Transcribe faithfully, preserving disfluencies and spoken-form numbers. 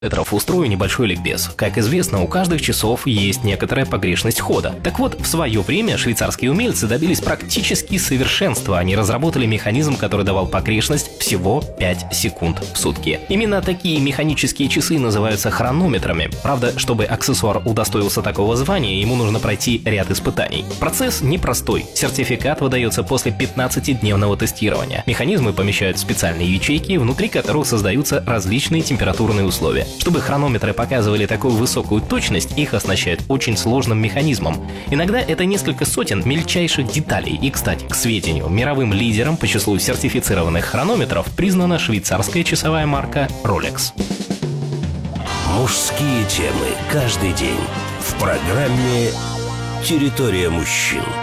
Устрою небольшой ликбез. Как известно, у каждых часов есть некоторая погрешность хода. Так вот, в свое время швейцарские умельцы добились практически совершенства. Они разработали механизм, который давал погрешность всего пять секунд в сутки. Именно такие механические часы называются хронометрами. Правда, чтобы аксессуар удостоился такого звания, ему нужно пройти ряд испытаний. Процесс непростой. Сертификат выдается после пятнадцатидневного тестирования. Механизмы помещают в специальные ячейки, внутри которых создаются различные температурные условия. Чтобы хронометры показывали такую высокую точность, их оснащают очень сложным механизмом. Иногда это несколько сотен мельчайших деталей. И, кстати, к сведению, мировым лидером по числу сертифицированных хронометров признана швейцарская часовая марка Rolex. Мужские темы каждый день в программе «Территория мужчин».